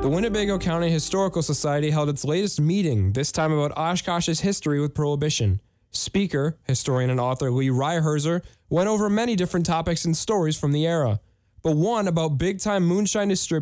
The Winnebago County Historical Society held its latest meeting, this time about Oshkosh's history with Prohibition. Speaker, historian and author Lee Ryherzer, went over many different topics and stories from the era, but one about big-time moonshine distributors